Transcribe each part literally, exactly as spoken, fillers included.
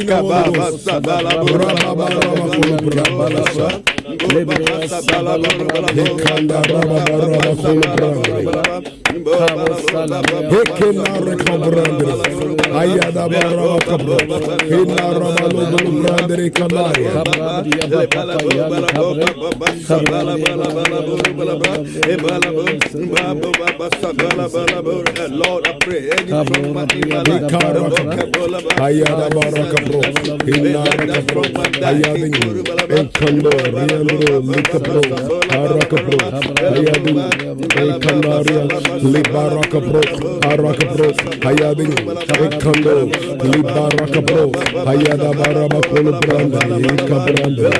Lord, I pray. Ayada baraka bro, inara bro, ayading, enkando, riandro, lika bro, araka bro, ayading, enkandaria, libaraka bro, araka bro, ayading, enkando, libaraka bro, ayada baraba kolo branda, ika branda,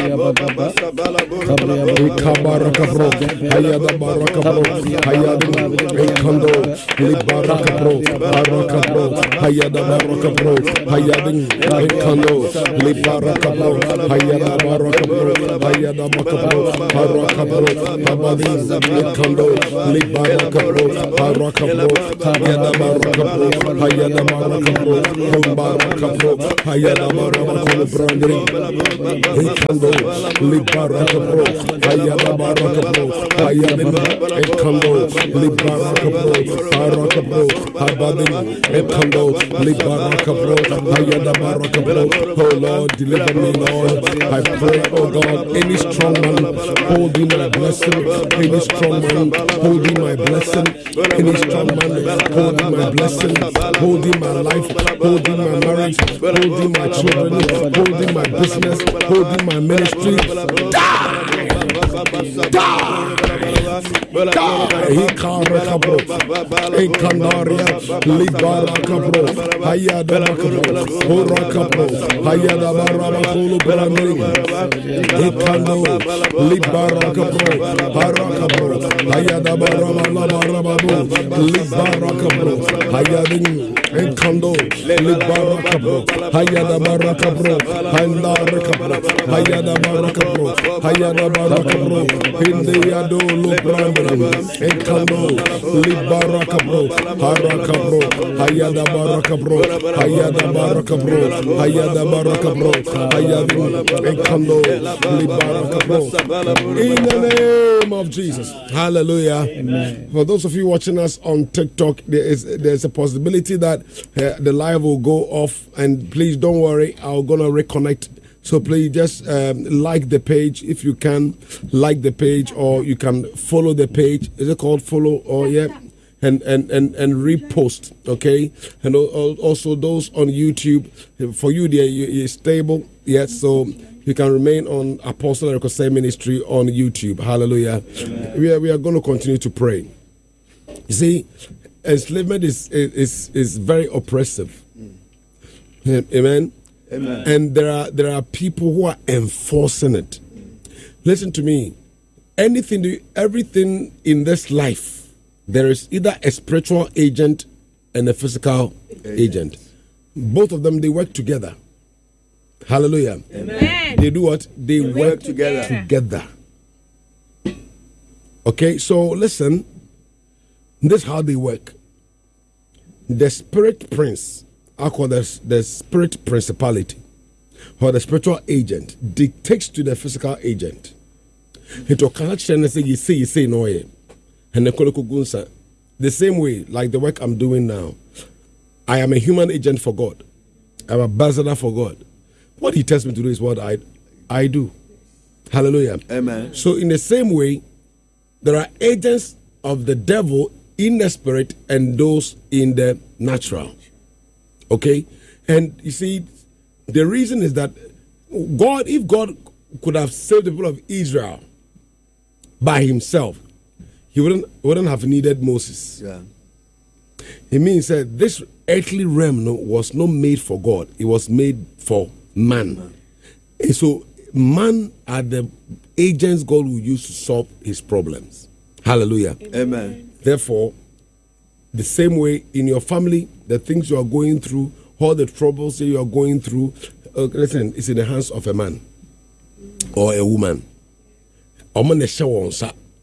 ika baraka bro, ayada baraka bro, ayading, enkando, libaraka bro, araka bro, ayada baraka bro, hayading ekando libaraka bro, hayada baraka bro, hayada makabro, baraka bro, abading ekando libaraka bro, baraka bro, hayada baraka bro, hayada baraka bro, baraka bro, hayada baraka bro, branding ekando libaraka bro, hayada baraka bro, hayading ekando libaraka bro, baraka bro, abading ekando libaraka bro, hayada baraka bro. Oh Lord, deliver me, Lord. I pray, oh God, any strong man holding my blessing, any strong man holding my blessing, any strong man holding my blessing, holding my life, holding my marriage, holding my children, holding my business, holding my ministry, die! Die! He can't bro. He canaria, libara cabro, hayada cabro, hora cabro, hayada baraba colo branding. He cano, libara cabro, hara cabro, hayada baraba baraba, libara cabro, hayading, and cando, libara cabro, hayada baraka bro, hayada cabro, hayada baraka bro, hayada baraka bro, Hindiado Lubranding, Enkando, Libaraka bro, Haraka bro, Hayada Baraka bro, Hayada Baraka bro, Hayada Baraka bro, Hayada Enkando, Libaraka bro. In the name of Jesus. Hallelujah. Amen. For those of you watching us on TikTok, there is there's a possibility that uh, the live will go off, and please don't worry, I'm gonna reconnect. So please just um, like the page if you can, like the page, or you can follow the page. Is it called follow? Or yeah, and and and and repost. Okay, and also those on YouTube. For you, there you're stable. Yes, so you can remain on Apostle Eric Osei Ministry on YouTube. Hallelujah. Amen. We are we are going to continue to pray. You see, enslavement is is is very oppressive. Mm. Amen. Amen. And there are there are people who are enforcing it. Listen to me. Anything, everything in this life, there is either a spiritual agent and a physical agent. agent. Both of them, they work together. Hallelujah. Amen. They do what? They, they work, work together. together. Okay, so listen. This is how they work. The spirit prince, I call this the spirit principality, or the spiritual agent, dictates to the physical agent. Into connection, say you say you say no way, and the the same way, like the work I'm doing now. I am a human agent for God. I'm a ambassador for God. What He tells me to do is what I I do. Hallelujah. Amen. So in the same way, there are agents of the devil in the spirit and those in the natural. Okay? And you see, the reason is that God, if God could have saved the people of Israel by Himself, He wouldn't wouldn't have needed Moses. Yeah. It means that this earthly realm no, was not made for God. It was made for man. man. And so man are the agents God will use to solve His problems. Hallelujah. Amen. Therefore, the same way in your family, the things you are going through, all the troubles that you are going through, uh, listen, it's in the hands of a man or a woman. And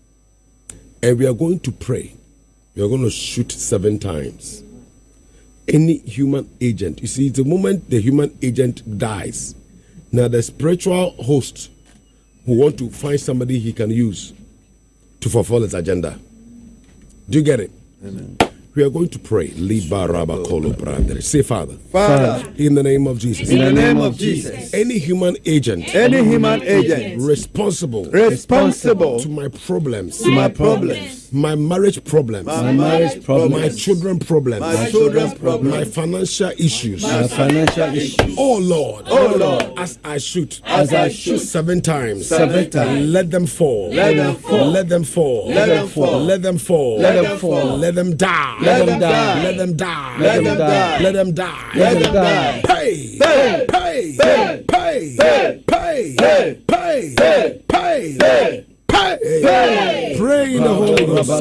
we are going to pray. We are going to shoot seven times. any human agent. You see, the moment the human agent dies, now the spiritual host will want to find somebody he can use to fulfill his agenda. Do you get it? Amen. We are going to pray. Say, Father, Father, in the name of Jesus, in the name of Jesus, any human agent, any human agent responsible, responsible to my problems, to my problems, my marriage problems, my marriage problems, my children problems, my children's problems, my financial issues, my financial issues. Oh Lord, oh Lord, as I shoot, as I shoot seven times, seven times, let them fall, let them fall, let them fall, let them fall, let them fall, let them fall, let them die, let them die, let them die, let them die, let them die, let them die. Pay, pay, pay, pay, pay, pay, pay, pay, pay, pay, pay, pay. Pay. Pay. Pray in the Holy Ghost.